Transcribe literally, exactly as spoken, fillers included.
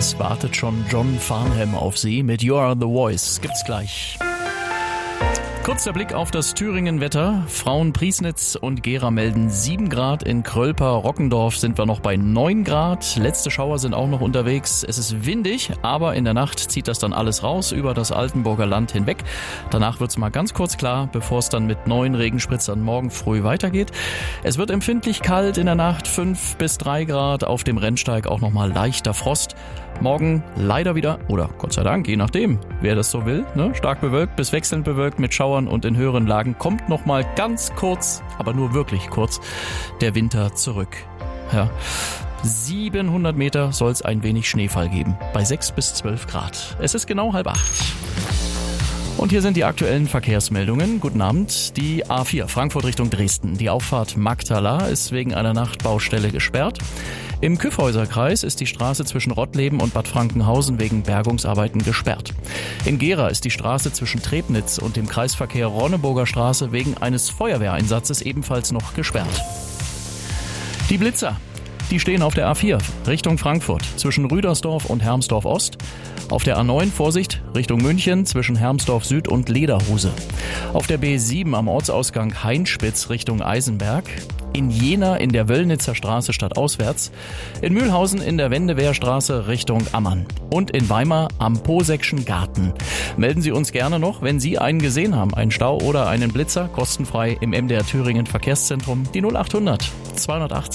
Es wartet schon John Farnham auf Sie mit You Are the Voice. Gibt's gleich. Kurzer Blick auf das Thüringen-Wetter. Frauen-Priesnitz und Gera melden sieben Grad. In Krölper-Rockendorf sind wir noch bei neun Grad. Letzte Schauer sind auch noch unterwegs. Es ist windig, aber in der Nacht zieht das dann alles raus über das Altenburger Land hinweg. Danach wird's mal ganz kurz klar, bevor es dann mit neuen Regenspritzern morgen früh weitergeht. Es wird empfindlich kalt in der Nacht, fünf bis drei Grad. Auf dem Rennsteig auch nochmal leichter Frost. Morgen leider wieder, oder Gott sei Dank, je nachdem, wer das so will, ne? Stark bewölkt bis wechselnd bewölkt mit Schauern und in höheren Lagen kommt noch mal ganz kurz, aber nur wirklich kurz, der Winter zurück. Ja. siebenhundert Meter soll es ein wenig Schneefall geben, bei sechs bis zwölf Grad. Es ist genau halb acht. Und hier sind die aktuellen Verkehrsmeldungen. Guten Abend. Die A vier Frankfurt Richtung Dresden. Die Auffahrt Magdala ist wegen einer Nachtbaustelle gesperrt. Im Kyffhäuserkreis ist die Straße zwischen Rottleben und Bad Frankenhausen wegen Bergungsarbeiten gesperrt. In Gera ist die Straße zwischen Trebnitz und dem Kreisverkehr Ronneburger Straße wegen eines Feuerwehreinsatzes ebenfalls noch gesperrt. Die Blitzer, die stehen auf der A vier Richtung Frankfurt zwischen Rüdersdorf und Hermsdorf Ost. Auf der A neun Vorsicht Richtung München zwischen Hermsdorf Süd und Lederhuse. Auf der B sieben am Ortsausgang Heinspitz Richtung Eisenberg. In Jena in der Wöllnitzer Straße stadtauswärts. In Mühlhausen in der Wendewehrstraße Richtung Ammann. Und in Weimar am Posekschen Garten. Melden Sie uns gerne noch, wenn Sie einen gesehen haben, einen Stau oder einen Blitzer, kostenfrei im M D R Thüringen Verkehrszentrum, die null acht hundert zweihundertachtzig.